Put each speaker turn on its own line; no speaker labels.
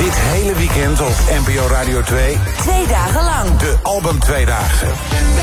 Dit hele weekend op NPO Radio 2.
2 dagen lang.
De Album Tweedaagse.